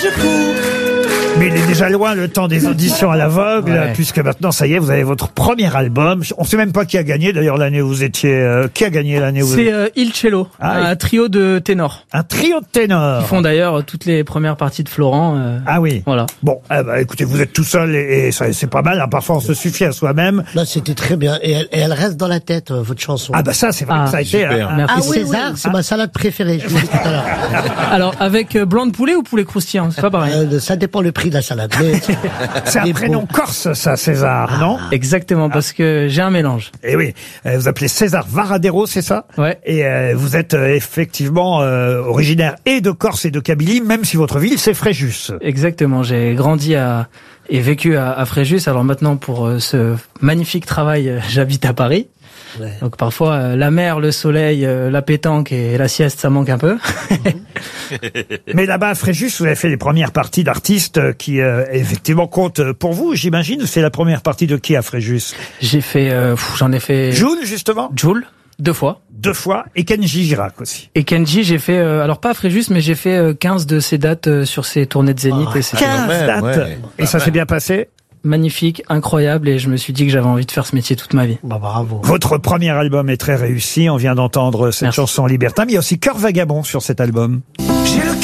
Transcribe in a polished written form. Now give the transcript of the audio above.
Mais il est déjà loin le temps des auditions à l'aveugle, puisque maintenant, ça y est, vous avez votre premier album. On ne sait même pas qui a gagné, d'ailleurs, l'année où vous étiez... qui a gagné l'année où vous... C'est Il Cello, un trio de ténors. Un trio de ténors. Ils font d'ailleurs toutes les premières parties de Florent. Ah oui. Voilà. Bon, écoutez, vous êtes tout seul et ça, c'est pas mal. Hein. Parfois, on se suffit à soi-même. Là, c'était très bien. Et elle reste dans la tête, votre chanson. Ah bah ça, c'est vrai que ça a été... Merci. César, c'est ma salade préférée, je vous l'ai dit tout à l'heure. Alors, avec blanc de poulet ou poulet croustillant, c'est pas pareil. Ça dépend le prix de la salade. Mais c'est un prénom corse, ça, César, non? Exactement, parce que j'ai un mélange. Et oui, vous appelez César Varadero, c'est ça? Ouais. Et vous êtes effectivement originaire et de Corse et de Kabylie, même si votre ville, c'est Fréjus. Exactement, j'ai grandi et vécu à Fréjus. Alors maintenant, pour ce magnifique travail, j'habite à Paris. Ouais. Donc parfois, la mer, le soleil, la pétanque et la sieste, ça manque un peu. Mais là-bas, à Fréjus, vous avez fait les premières parties d'artistes qui, effectivement, comptent pour vous, j'imagine. C'est la première partie de qui à Fréjus? J'en ai fait... Jul, justement? Jul, 2 fois. 2 fois. Et Kenji Girac aussi. Et Kenji, j'ai fait, alors pas à Fréjus, mais j'ai fait 15 de ses dates sur ses tournées de Zénith. Et 15 dates ouais. Et ça s'est bien passé? Magnifique, incroyable, et je me suis dit que j'avais envie de faire ce métier toute ma vie. Bah bravo. Votre premier album est très réussi, on vient d'entendre cette chanson Libertin, mais il y a aussi Cœur Vagabond sur cet album.